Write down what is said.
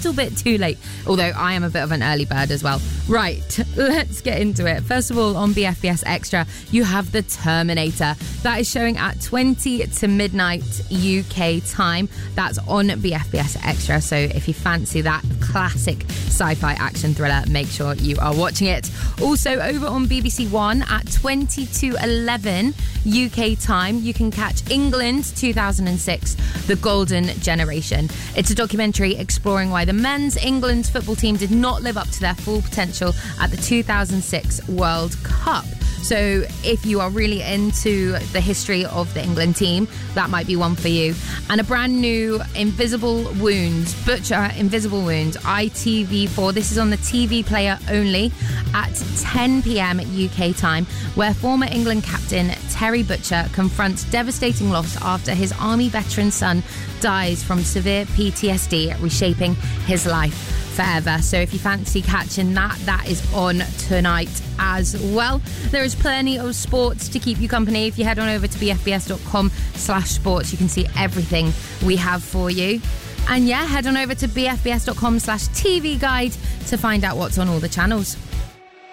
little bit too late, although I am a bit of an early bird as well. Right, let's get into it. First of all, on BFBS Extra, you have The Terminator. That is showing at 20 to midnight UK time. That's on BFBS Extra, so if you fancy that classic sci-fi action thriller, make sure you are watching it. Also, over on BBC One at 20 to 11 UK time, you can catch England 2006, The Golden Generation. It's a documentary exploring why the men's England football team did not live up to their full potential at the 2006 World Cup. So if you are really into the history of the England team, that might be one for you. And a brand new Invisible Wounds, Butcher Invisible Wounds, ITV4. This is on the TV player only at 10 p.m. UK time, where former England captain Terry Butcher confronts devastating loss after his army veteran son dies from severe PTSD, reshaping his life forever. So if you fancy catching that, that is on tonight as well. There is plenty of sports to keep you company. If you head on over to bfbs.com/sports, you can see everything we have for you. And yeah, head on over to bfbs.com/TV guide to find out what's on all the channels.